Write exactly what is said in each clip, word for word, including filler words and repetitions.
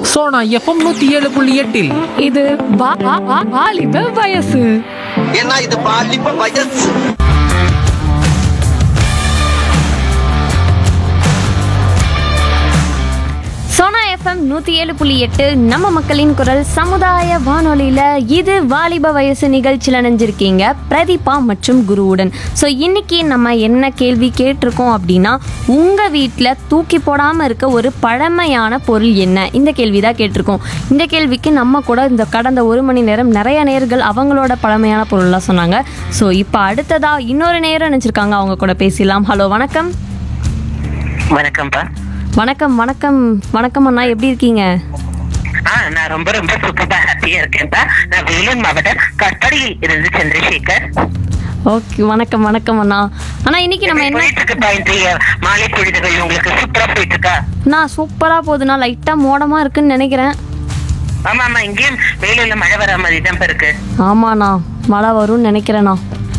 Sona FM நூத்தி ஏழு புள்ளி எட்டில் இது வா- வா- வா- வாலிப வயசு. ஏன்னா இது பாலிப்ப வயசு. சோனா எஃப்எம் நூற்றி ஏழு புள்ளி எட்டு நம்ம மக்களின் குரல் சமுதாய வானொலியில் இது வாலிப வயசு நிகழ்ச்சியில் நினைஞ்சிருக்கீங்க பிரதீபா மற்றும் குருவுடன். ஸோ இன்னைக்கு நம்ம என்ன கேள்வி கேட்டிருக்கோம் அப்படின்னா, உங்கள் வீட்டில் தூக்கி போடாமல் இருக்க ஒரு பழமையான பொருள் என்ன? இந்த கேள்வி தான் கேட்டிருக்கோம். இந்த கேள்விக்கு நம்ம கூட இந்த கடந்த ஒரு மணி நேரம் நிறைய நேர்கள் அவங்களோட பழமையான பொருள்லாம் சொன்னாங்க. ஸோ இப்போ அடுத்ததாக இன்னொரு நேரம் நினச்சிருக்காங்க, அவங்க கூட பேசிடலாம். ஹலோ, வணக்கம். வணக்கம்ப்பா. வணக்கம் வணக்கம் வணக்கம் அண்ணா, எப்படி இருக்கீங்க? ஆ நான் ரொம்ப ரொம்ப சூப்பரா ஹாப்பியா இருக்கேன்ப்பா. நான் வேலூர் மாவட்டம் கற்படியில் இருந்து சந்திரசேகர். ஓகே, வணக்கம் வணக்கம் அண்ணா. அண்ணா இன்னைக்கு நம்ம என்ன போயிட்டு இருக்குப்பா இன்றைய மாலை பொழுதுகள் உங்களுக்கு சூப்பரா போயிட்டு இருக்கா? நான் சூப்பராக போகுதுண்ணா, லைட்டாக மோடமாக இருக்குன்னு நினைக்கிறேன். ஆமா ஆமா, இங்கேயும் வேலூர்ல மழை வர மாதிரி தான் இருக்கு. ஆமாண்ணா, மழை வரும்னு நினைக்கிறேண்ணா.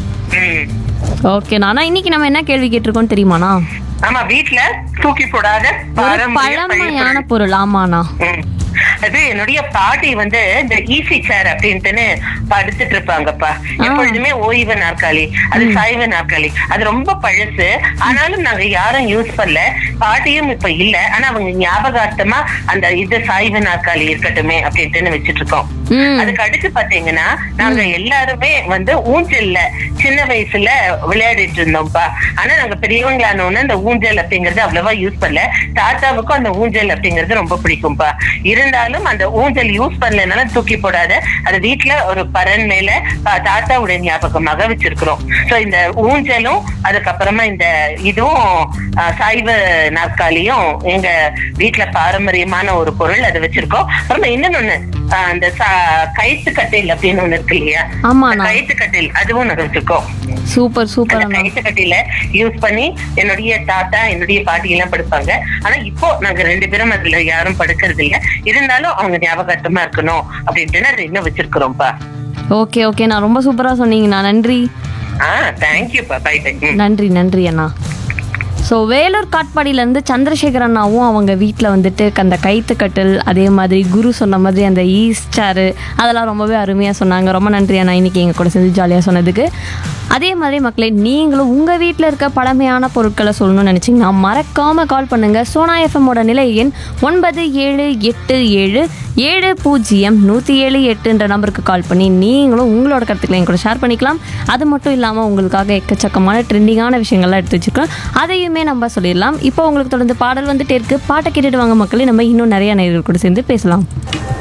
ம். ஓகேண்ணா. அண்ணா இன்னைக்கு நம்ம என்ன கேள்வி கேட்டிருக்கோம்னு தெரியுமாண்ணா? ஆமா, வீட்டுல தூக்கி போடாத ஒரு பாரம்பரிய பழமையான பழைய பொருள். ஆமாண்ணா. ம். அது என்னுடைய பாட்டி வந்து இந்த ஈசி சேர் அப்படின்ட்டுன்னு படுத்துட்டு இருப்பாங்கப்பா. எப்பொழுதுமே ஓய்வு நாற்காலி, அது சாய்வு நாற்காலி. அது ரொம்ப பழசு, ஆனாலும் நாங்க யாரும் யூஸ் பண்ணல. பாட்டியும் இப்ப இல்ல, ஆனா அவங்க ஞாபகார்த்தமா அந்த இது சாய்வு நாற்காலி இருக்கட்டுமே அப்படின்ட்டுன்னு வச்சிட்டு இருக்கோம். ம். அதுக்கு அடுத்து பாத்தீங்கன்னா நாங்க எல்லாருமே வந்து ஊஞ்சல்ல சின்ன வயசுல விளையாடிட்டு இருந்தோம்ப்பா. ஆனா நாங்க பெரியவங்களானோன்னு அந்த ஊஞ்சல் அப்படிங்கறது அவ்வளவா யூஸ் பண்ணல. தாத்தாவுக்கும் அந்த ஊஞ்சல் அப்படிங்கறது ரொம்ப பிடிக்கும்பா. இருந்தாலும் அந்த ஊஞ்சல் யூஸ் பண்ணலனால தூக்கி போடாத, அது வீட்டுல ஒரு பரன் மேல தா- தாத்தாவுடைய ஞாபகமாக வச்சிருக்கிறோம். சோ இந்த ஊஞ்சலும் அதுக்கப்புறமா இந்த இதுவும் ஆஹ், சாய்வு நாற்காலியும் எங்க வீட்டுல பாரம்பரியமான ஒரு பொருள், அதை வச்சிருக்கோம். அப்புறமா இன்னொன்னு ஆஹ், அந்த சா- கயிற்று கட்டில் அப்படின்னு ஒண்ணு இருக்கு இல்லையா? ஆமாண்ணா. கயிற்று கட்டில் அதுவும் நாங்க வச்சிருக்கோம். சூப்பர் சூப்பர் அந்த அண்ணா. கயிற்று கட்டில யூஸ் பண்ணி என்னுடைய தாத்தா என்னுடைய பாட்டி எல்லாம் படுப்பாங்க. ஆனா இப்போ நாங்க ரெண்டு பேரும் அதுல யாரும் படுக்கிறது இல்ல. இருந்தாலும் அவங்க ஞாபகார்த்தமா இருக்கணும் அப்படின்ட்டு அதை இன்னும் வச்சிருக்கிறோம்ப்பா. ஓகே ஓகே, நான் ரொம்ப சூப்பராக சொன்னீங்கண்ணா, நன்றி. ஆஹ் தேங்க்யூப்பா. By by. நன்றி நன்றி அண்ணா. ஸோ வேலூர் காட்பாடியிலேருந்து சந்திரசேகர் அண்ணாவும் அவங்க வீட்டில் வந்துட்டு அந்த கைத்துக்கட்டில், அதே மாதிரி குரு சொன்ன மாதிரி அந்த ஈஸ்டாரு, அதெல்லாம் ரொம்பவே அருமையாக சொன்னாங்க. ரொம்ப நன்றி அண்ணா, இன்றைக்கி எங்கள் கூட சேர்ந்து ஜாலியாக சொன்னதுக்கு. அதே மாதிரி மக்களே, நீங்களும் உங்கள் வீட்டில் இருக்க பழமையான பொருட்களை சொல்லணும்னு நினச்சிங்கன்னா மறக்காமல் கால் பண்ணுங்கள். சோனா எஃப்எம்மோட நிலை எண் ஒன்பது ஏழு எட்டு ஏழு ஏழு பூஜ்ஜியம் நூற்றி ஏழு எட்டுன்ற நம்பருக்கு கால் பண்ணி நீங்களும் உங்களோட கருத்துக்களை என் கூட ஷேர் பண்ணிக்கலாம். அது மட்டும் இல்லாமல் உங்களுக்காக எக்கச்சக்கமான ட்ரெண்டிங்கான விஷயங்கள்லாம் எடுத்து வச்சுருக்கோம், அதையுமே நம்ம சொல்லிடலாம். இப்போ உங்களுக்கு தொடர்ந்து பாடல் வந்துட்டே இருக்கு, பாட்டை கேட்டுட்டு வாங்க மக்களே, நம்ம இன்னும் நிறைய நேயர்கள் கூட சேர்ந்து பேசலாம்.